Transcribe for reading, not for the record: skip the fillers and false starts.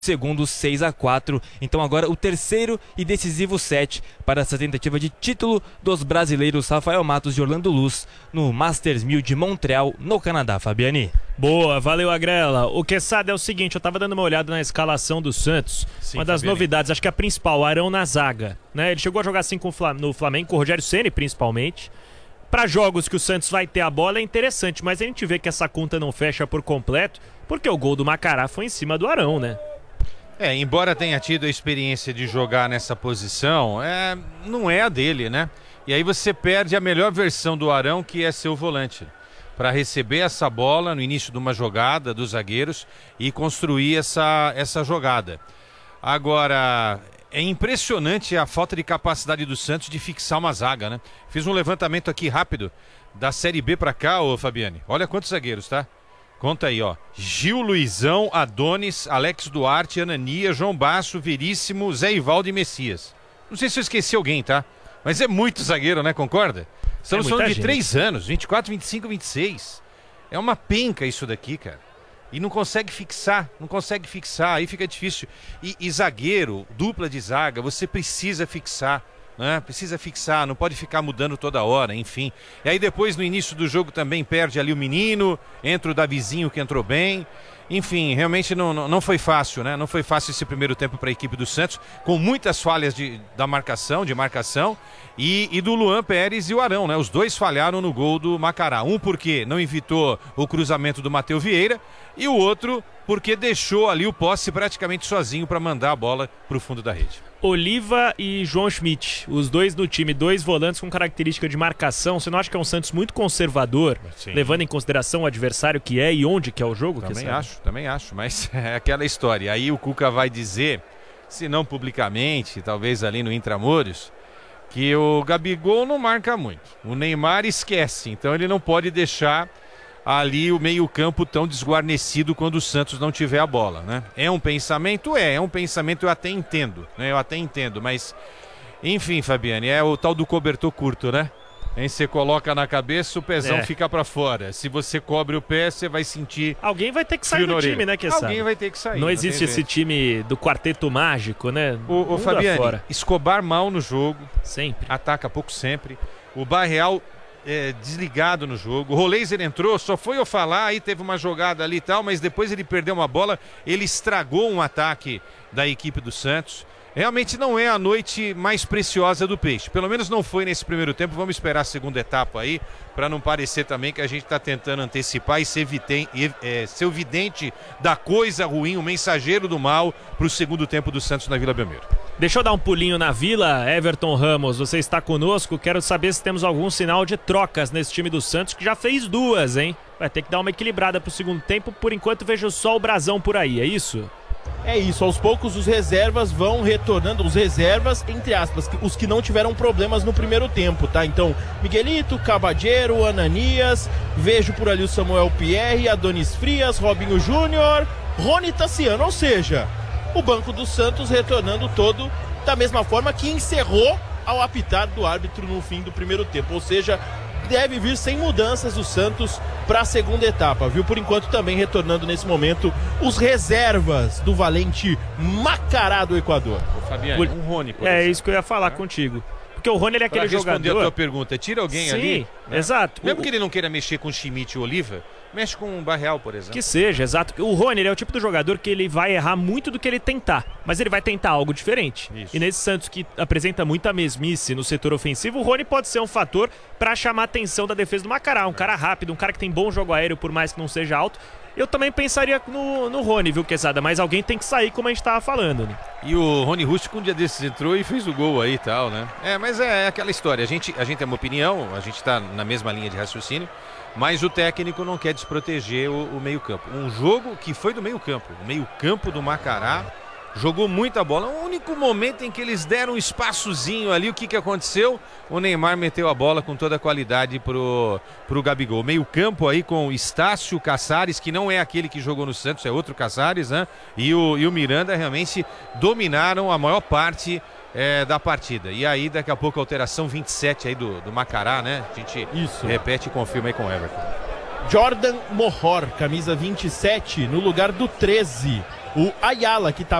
segundo 6-4. Então agora o terceiro e decisivo set para essa tentativa de título dos brasileiros Rafael Matos e Orlando Luz no Masters 1000 de Montreal, no Canadá, Fabiani. Boa, valeu Agrela. O Quesada é o seguinte, eu tava dando uma olhada na escalação do Santos. Sim, uma das novidades, acho que a principal, Arão na zaga, né? Ele chegou a jogar assim no Flamengo, com o Rogério Ceni principalmente. Para jogos que o Santos vai ter a bola é interessante, mas a gente vê que essa conta não fecha por completo, porque o gol do Macará foi em cima do Arão, né? Embora tenha tido a experiência de jogar nessa posição, não é a dele, né? E aí você perde a melhor versão do Arão, que é ser o volante, para receber essa bola no início de uma jogada dos zagueiros e construir essa jogada. Agora, é impressionante a falta de capacidade do Santos de fixar uma zaga, né? Fiz um levantamento aqui rápido da Série B para cá, ô Fabiane. Olha quantos zagueiros, tá? Conta aí, ó. Gil, Luizão, Adonis, Alex Duarte, Anania, João Basso, Veríssimo, Zé Ivaldo e Messias. Não sei se eu esqueci alguém, tá? Mas é muito zagueiro, né? Concorda? Estamos falando de 3 anos, 24, 25, 26. É uma penca isso daqui, cara. E não consegue fixar, aí fica difícil. E zagueiro, dupla de zaga, você precisa fixar. Precisa fixar, não pode ficar mudando toda hora, enfim. E aí depois no início do jogo também perde ali o menino, entra o Davizinho que entrou bem. Enfim, realmente não foi fácil, né? Não foi fácil esse primeiro tempo para a equipe do Santos, com muitas falhas de marcação, e do Luan Pérez e o Arão, né? Os dois falharam no gol do Macará. Um porque não evitou o cruzamento do Matheus Vieira e o outro porque deixou ali o posse praticamente sozinho para mandar a bola para o fundo da rede. Oliva e João Schmidt, os dois no time, 2 volantes com característica de marcação. Você não acha que é um Santos muito conservador, sim, levando em consideração o adversário que é e onde que é o jogo? Também acho, mas é aquela história. Aí o Cuca vai dizer, se não publicamente, talvez ali no Intramuros, que o Gabigol não marca muito. O Neymar esquece, então ele não pode deixar ali o meio-campo tão desguarnecido quando o Santos não tiver a bola, né? É um pensamento eu até entendo, né? Mas enfim, Fabiane, é o tal do cobertor curto, né? Aí você coloca na cabeça, o pezão fica pra fora. Se você cobre o pé, você vai sentir... Alguém vai ter que sair do time, né, Alguém vai ter que sair. Não existe esse time do quarteto mágico, né? O Fabiane, Escobar mal no jogo. Sempre. Ataca pouco sempre. O Barreal desligado no jogo. O Roleiser entrou, só foi eu falar, aí teve uma jogada ali e tal, mas depois ele perdeu uma bola, ele estragou um ataque da equipe do Santos. Realmente não é a noite mais preciosa do Peixe, pelo menos não foi nesse primeiro tempo. Vamos esperar a segunda etapa aí, para não parecer também que a gente está tentando antecipar e ser o vidente da coisa ruim, o mensageiro do mal para o segundo tempo do Santos na Vila Belmiro. Deixa eu dar um pulinho na Vila. Everton Ramos, você está conosco, quero saber se temos algum sinal de trocas nesse time do Santos, que já fez 2, hein? Vai ter que dar uma equilibrada para o segundo tempo, por enquanto vejo só o brasão por aí, é isso? É isso, aos poucos os reservas vão retornando, os reservas, entre aspas, os que não tiveram problemas no primeiro tempo, tá? Então, Miguelito, Cabadeiro, Ananias, vejo por ali o Samuel Pierre, Adonis Frias, Robinho Júnior, Rony Tassiano, ou seja, o banco do Santos retornando todo da mesma forma que encerrou ao apitar do árbitro no fim do primeiro tempo, ou seja, deve vir sem mudanças o Santos para a segunda etapa, viu? Por enquanto também retornando nesse momento os reservas do valente Macará do Equador. Fabiano, um Rony, por exemplo. É isso que eu ia falar contigo. Porque o Rony ele é aquele jogador... Para responder a tua pergunta, tira alguém ali... Sim, exato. Mesmo que ele não queira mexer com Schmidt e Oliva, mexe com o Barreal, por exemplo. Que seja, exato. O Rony ele é o tipo do jogador que ele vai errar muito do que ele tentar, mas ele vai tentar algo diferente. Isso. E nesse Santos que apresenta muita mesmice no setor ofensivo, o Rony pode ser um fator para chamar a atenção da defesa do Macará. Um cara rápido, um cara que tem bom jogo aéreo, por mais que não seja alto. Eu também pensaria no Rony, viu, Quesada? Mas alguém tem que sair, como a gente tava falando, né? E o Rony Rústico um dia desses entrou e fez o gol aí e tal, né? Mas é aquela história. A gente tem uma opinião, a gente tá na mesma linha de raciocínio, mas o técnico não quer desproteger o meio-campo. Um jogo que foi do meio-campo. O meio-campo do Macará jogou muita bola. O único momento em que eles deram um espaçozinho ali, o que aconteceu? O Neymar meteu a bola com toda a qualidade pro Gabigol. Meio campo aí com Estácio, Caçares, que não é aquele que jogou no Santos, é outro Caçares, né? E o Miranda realmente dominaram a maior parte da partida. E aí daqui a pouco a alteração 27 aí do Macará, né? A gente repete e confirma aí com o Everton. Jordan Mohor, camisa 27, no lugar do 13. O Ayala, que tá